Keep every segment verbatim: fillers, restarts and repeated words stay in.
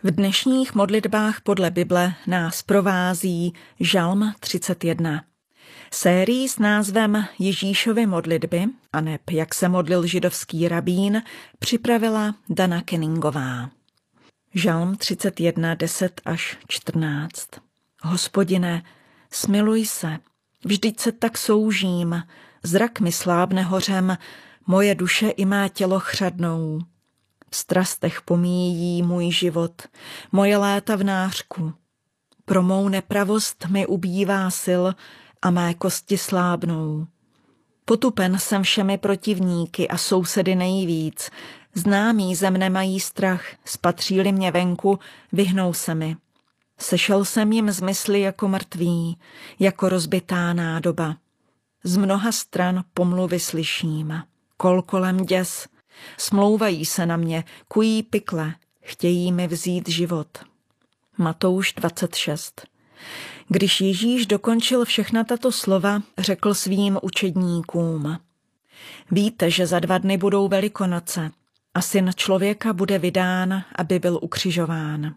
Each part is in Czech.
V dnešních modlitbách podle Bible nás provází Žalm třicet jedna. Sérii s názvem Ježíšovy modlitby, aneb jak se modlil židovský rabín, připravila Dana Kenningová. Žalm třicet jedna, deset až čtrnáct. Hospodine, smiluj se, vždyť se tak soužím, zrak mi slábne hořem, moje duše i mé tělo chřadnou. V strastech pomíjí můj život, moje léta v nářku. Pro mou nepravost mi ubývá sil a mé kosti slábnou. Potupen jsem všemi protivníky a sousedy nejvíc. Známí ze mne mají strach, spatří-li mě venku, vyhnou se mi. Sešel jsem jim z mysli jako mrtvý, jako rozbitá nádoba. Z mnoha stran pomluvy slyším, kol kolem děs. Smlouvají se na mě, kují pikle, chtějí mi vzít život. Matouš dvacet šest. Když Ježíš dokončil všechna tato slova, řekl svým učedníkům: Víte, že za dva dny budou Velikonoce a Syn člověka bude vydán, aby byl ukřižován.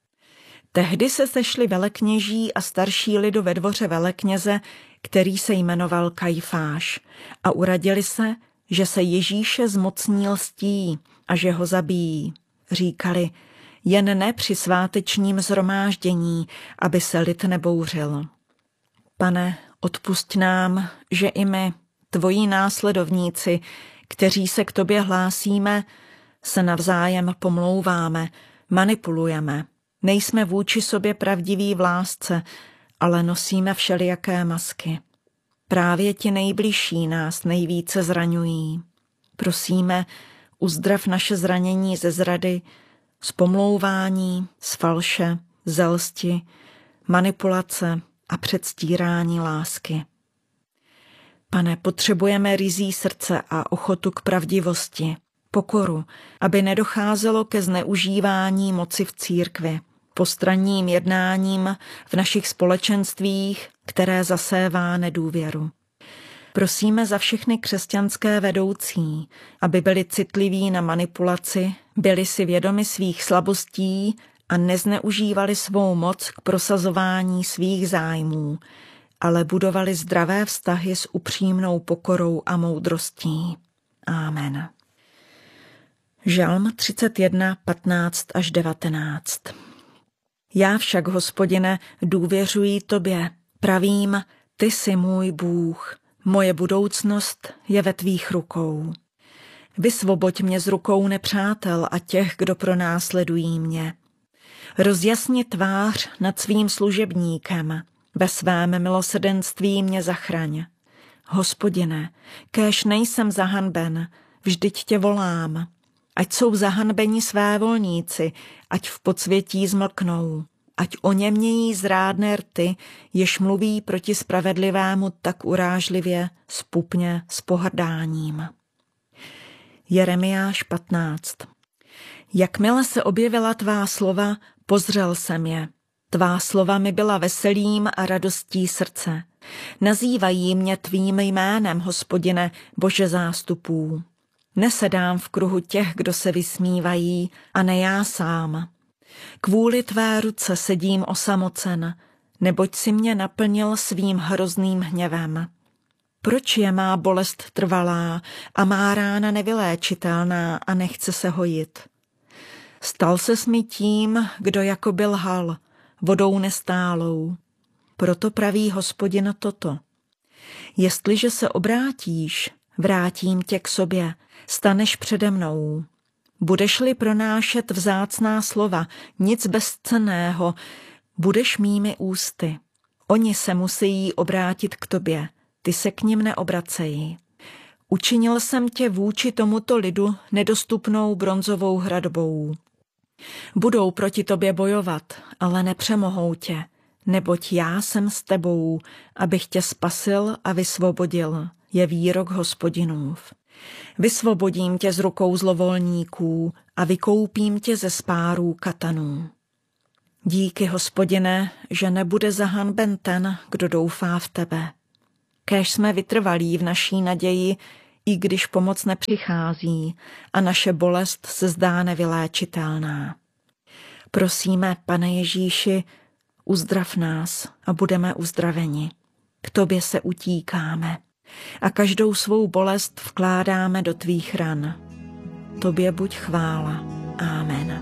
Tehdy se sešli velekněží a starší lidu ve dvoře velekněze, který se jmenoval Kajfáš, a uradili se, že se Ježíše zmocní lstí a že ho zabijí. Říkali, jen ne při svátečním shromáždění, aby se lid nebouřil. Pane, odpusť nám, že i my, tvoji následovníci, kteří se k tobě hlásíme, se navzájem pomlouváme, manipulujeme. Nejsme vůči sobě pravdiví v lásce, ale nosíme všelijaké masky. Právě ti nejbližší nás nejvíce zraňují. Prosíme, uzdrav naše zranění ze zrady, z pomlouvání, z falše, ze lsti, manipulace a předstírání lásky. Pane, potřebujeme ryzí srdce a ochotu k pravdivosti, pokoru, aby nedocházelo ke zneužívání moci v církvi, postranním jednáním v našich společenstvích, které zasévá nedůvěru. Prosíme za všechny křesťanské vedoucí, aby byli citliví na manipulaci, byli si vědomi svých slabostí a nezneužívali svou moc k prosazování svých zájmů, ale budovali zdravé vztahy s upřímnou pokorou a moudrostí. Amen. Žalm třicet jedna, patnáct až devatenáct. Já však, Hospodine, důvěřuji tobě, pravím, ty jsi můj Bůh, moje budoucnost je ve tvých rukou. Vysvoboď mě z rukou nepřátel a těch, kdo pronásledují mě. Rozjasni tvář nad svým služebníkem, ve svém milosrdenství mě zachraň. Hospodine, kéž nejsem zahanben, vždyť tě volám. Ať jsou zahanbeni své volníci, ať v podsvětí zmlknou, ať oněmějí zrádné rty, jež mluví proti spravedlivému tak urážlivě, spupně, s pohrdáním. Jeremiáš patnáct. Jakmile se objevila tvá slova, pozřel jsem je. Tvá slova mi byla veselím a radostí srdce. Nazývají mě tvým jménem, Hospodine, Bože zástupů. Nesedám v kruhu těch, kdo se vysmívají, a ne já sám. Kvůli tvé ruce sedím osamocen, neboť si mě naplnil svým hrozným hněvem. Proč je má bolest trvalá a má rána nevyléčitelná a nechce se hojit? Stal ses mi tím, kdo jako byl lhal, vodou nestálou. Proto praví Hospodin toto. Jestliže se obrátíš, vrátím tě k sobě, staneš přede mnou. Budeš-li pronášet vzácná slova, nic bezcenného, budeš mými ústy. Oni se musí obrátit k tobě, ty se k nim neobracejí. Učinil jsem tě vůči tomuto lidu nedostupnou bronzovou hradbou. Budou proti tobě bojovat, ale nepřemohou tě, neboť já jsem s tebou, abych tě spasil a vysvobodil, je výrok Hospodinův. Vysvobodím tě z rukou zlovolníků a vykoupím tě ze spárů katanů. Díky, Hospodine, že nebude zahanben ten, kdo doufá v tebe. Kéž jsme vytrvalí v naší naději, i když pomoc nepřichází a naše bolest se zdá nevyléčitelná. Prosíme, Pane Ježíši, uzdrav nás a budeme uzdraveni. K tobě se utíkáme a každou svou bolest vkládáme do tvých ran. Tobě buď chvála. Amen.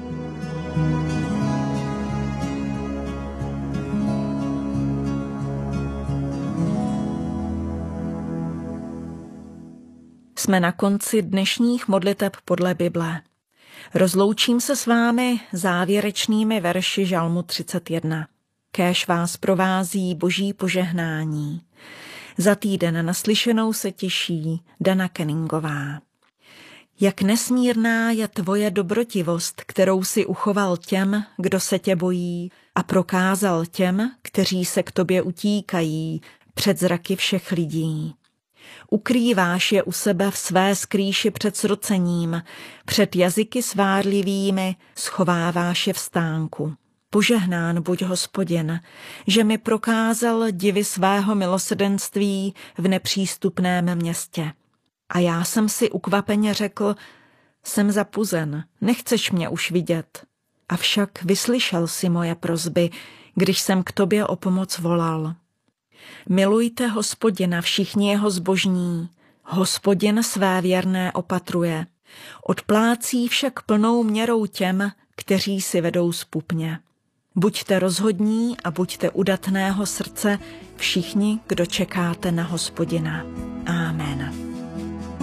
Jsme na konci dnešních modliteb podle Bible. Rozloučím se s vámi závěrečnými verši Žalmu třicet jedna. Kéž vás provází boží požehnání. Za týden naslyšenou se těší Dana Kenningová. Jak nesmírná je tvoje dobrotivost, kterou si uchoval těm, kdo se tě bojí, a prokázal těm, kteří se k tobě utíkají, před zraky všech lidí. Ukrýváš je u sebe v své skrýši před srocením, před jazyky svárlivými schováváš je v stánku. Požehnán buď Hospodin, že mi prokázal divy svého milosrdenství v nepřístupném městě. A já jsem si ukvapeně řekl, jsem zapuzen, nechceš mě už vidět. Avšak vyslyšel si moje prosby, když jsem k tobě o pomoc volal. Milujte Hospodina všichni jeho zbožní, Hospodin své věrné opatruje, odplácí však plnou měrou těm, kteří si vedou zpupně. Buďte rozhodní a buďte udatného srdce všichni, kdo čekáte na Hospodina. Amen.